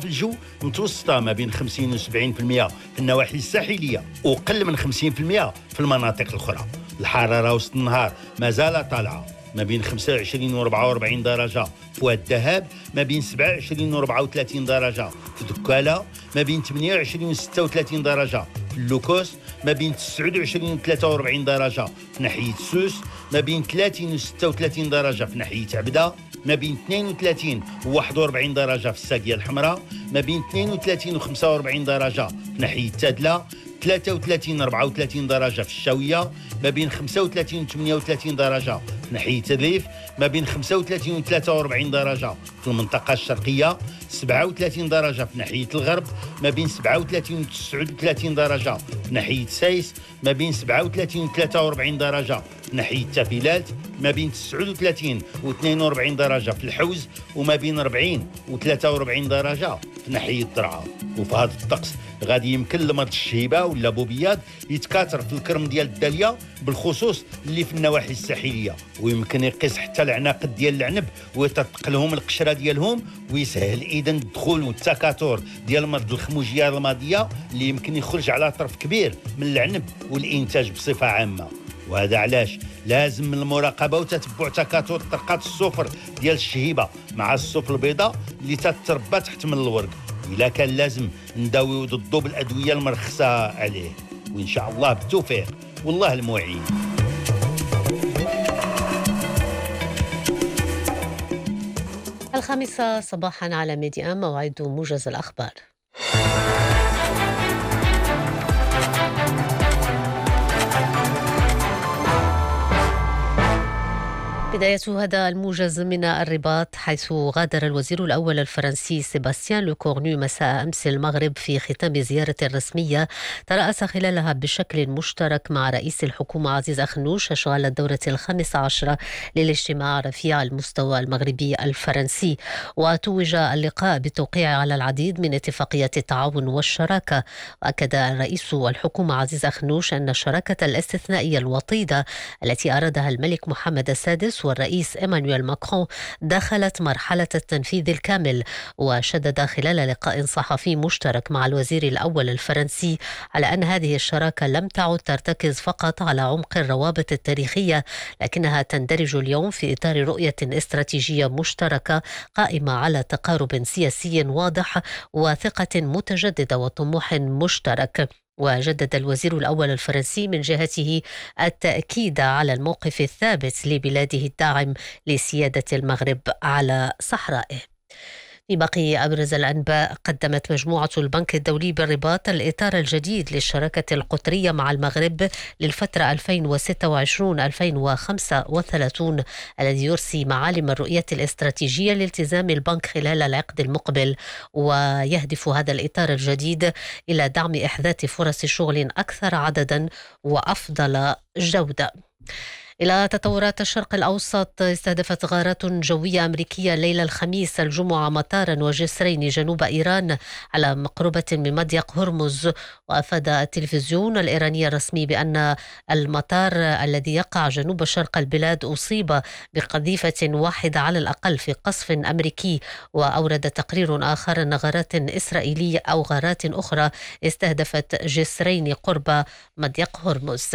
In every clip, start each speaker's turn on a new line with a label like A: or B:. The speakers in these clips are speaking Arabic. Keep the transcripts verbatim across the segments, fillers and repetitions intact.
A: الجو متوسطة ما بين خمسين و سبعين بالمئة في النواحي الساحلية وقل من خمسين بالمئة في المناطق الأخرى. الحرارة وسط النهار ما زالت طالعة ما بين خمسة وعشرين و أربعة وأربعين درجة في واد الذهب، ما بين سبعة وعشرين و أربعة وثلاثين درجة في دكالة، ما بين ثمانية وعشرين و ستة وثلاثين درجة في اللوكوس، ما بين تسعة وعشرين و ثلاثة وأربعين درجة في ناحية سوس، ما بين ثلاثين و ستة وثلاثين درجة في ناحية عبدة، ما بين اثنين وثلاثين و واحد وأربعين درجة في الساقية الحمراء، ما بين اثنين وثلاثين و خمسة وأربعين درجة في ناحية تادلة، ثلاثة وثلاثين و أربعة وثلاثين درجة في الشاوية، ما بين خمسة وثلاثين و ثمانية وثلاثين درجة في ناحية تدليف، ما بين خمسة وثلاثين و ثلاثة وأربعين درجة في المنطقة الشرقية، سبعة وثلاثين درجة في ناحية الغرب، ما بين سبعة وثلاثين و تسعة وثلاثين درجة في ناحية سايس، ما بين سبعة وثلاثين و ثلاثة وأربعين درجة في ناحية تافيلات، ما بين تسعة وثلاثين و اثنين وأربعين درجة في الحوز، وما بين أربعين و ثلاثة وأربعين درجة في ناحية درعا. وفي هذا الطقس غادي يمكن لمرض الشهيبة ولا بوبياد يتكاثر في الكرم ديال الدالية بالخصوص اللي في النواحي الساحلية، ويمكن يقيس حتى العناقد ديال العنب ويطرق لهم القشرة ديالهم، ويسهل إذن الدخول والتكاثر ديال مرض الخموجية الماضية اللي يمكن يخرج على طرف كبير من العنب والإنتاج بصفة عامة. وهذا علاش لازم من المراقبة وتتبع تكاثر الطرقات الصفر ديال الشهيبة مع الصوف البيضاء اللي تتربى تحت من الورق، إلا كان لازم نداويو ضده بالأدوية المرخصة عليه، وإن شاء الله بالتوفيق والله المعين.
B: الخامسة صباحا على ميديا موعد موجز الأخبار. بداية هذا الموجز من الرباط، حيث غادر الوزير الأول الفرنسي سيباستيان لوكورنو مساء أمس المغرب في ختام زيارة رسمية ترأس خلالها بشكل مشترك مع رئيس الحكومة عزيز أخنوش أشغال الدورة الخامسة عشرة للاجتماع رفيع المستوى المغربي الفرنسي. وتوج اللقاء بالتوقيع على العديد من اتفاقيات التعاون والشراكة. وأكد رئيس الحكومة عزيز أخنوش أن الشراكة الاستثنائية الوطيدة التي أرادها الملك محمد السادس والرئيس إيمانويل ماكرون دخلت مرحلة التنفيذ الكامل. وشدد خلال لقاء صحفي مشترك مع الوزير الأول الفرنسي على أن هذه الشراكة لم تعد ترتكز فقط على عمق الروابط التاريخية، لكنها تندرج اليوم في إطار رؤية استراتيجية مشتركة قائمة على تقارب سياسي واضح وثقة متجددة وطموح مشترك. وجدد الوزير الأول الفرنسي من جهته التأكيد على الموقف الثابت لبلاده الداعم لسيادة المغرب على صحرائه. في باقي أبرز الأنباء، قدمت مجموعة البنك الدولي بالرباط الإطار الجديد للشراكة القطرية مع المغرب للفترة ألفين وستة وعشرين ألفين وخمسة وثلاثين الذي يرسي معالم الرؤية الاستراتيجية لالتزام البنك خلال العقد المقبل. ويهدف هذا الإطار الجديد إلى دعم إحداث فرص شغل أكثر عددا وأفضل جودة. إلى تطورات الشرق الأوسط، استهدفت غارات جوية أمريكية ليلة الخميس الجمعة مطارا وجسرين جنوب إيران على مقربة من مضيق هرمز. وأفاد التلفزيون الإيراني الرسمي بأن المطار الذي يقع جنوب شرق البلاد أصيب بقذيفة واحدة على الأقل في قصف أمريكي. وأورد تقرير آخر أن غارات إسرائيلية أو غارات أخرى استهدفت جسرين قرب مضيق هرمز.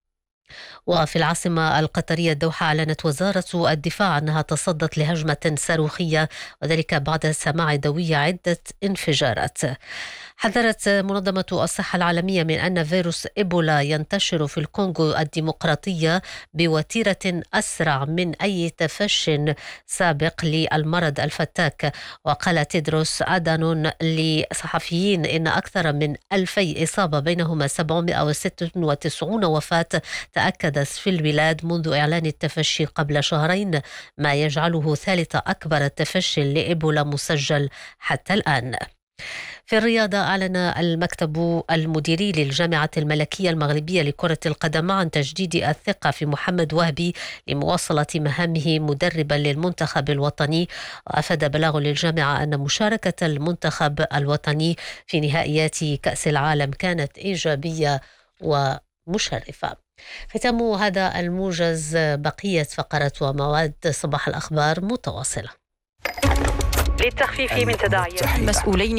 B: وفي العاصمة القطرية الدوحة أعلنت وزارة الدفاع أنها تصدت لهجمة صاروخية، وذلك بعد سماع دوي عدة انفجارات. حذرت منظمة الصحة العالمية من أن فيروس إيبولا ينتشر في الكونغو الديمقراطية بوتيرة أسرع من أي تفش سابق للمرض الفتاك. وقال تيدروس أدانون لصحفيين إن أكثر من ألفي إصابة بينهما سبعمائة وستة وتسعين وفاة تأكدت في البلاد منذ إعلان التفشي قبل شهرين، ما يجعله ثالث أكبر تفشي لإيبولا مسجل حتى الآن. في الرياضة، أعلن المكتب المديري للجامعة الملكية المغربية لكرة القدم عن تجديد الثقة في محمد وهبي لمواصلة مهامه مدربا للمنتخب الوطني. وأفاد بلاغ للجامعة أن مشاركة المنتخب الوطني في نهائيات كأس العالم كانت إيجابية ومشرفة. ختام هذا الموجز، بقية فقرات ومواد صباح الأخبار متواصلة.
C: للتخفيف من تداعيات مسؤولين